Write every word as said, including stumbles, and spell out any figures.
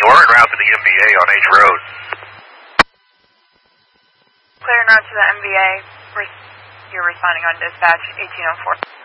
Door and route to the M V A on H Road. Clear and route to the M V A. You're responding on dispatch eighteen oh four.